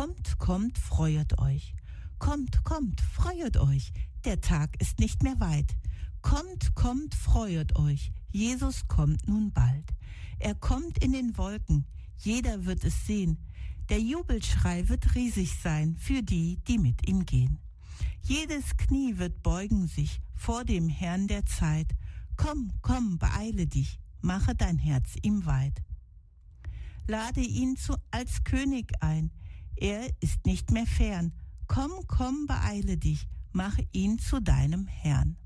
Kommt, kommt, freuet euch. Kommt, kommt, freuet euch. Der Tag ist nicht mehr weit. Kommt, kommt, freuet euch. Jesus kommt nun bald. Er kommt in den Wolken. Jeder wird es sehen. Der Jubelschrei wird riesig sein für die, die mit ihm gehen. Jedes Knie wird beugen sich vor dem Herrn der Zeit. Komm, komm, beeile dich, mache dein Herz ihm weit. Lade ihn als König ein, er ist nicht mehr fern. Komm, komm, beeile dich, mache ihn zu deinem Herrn.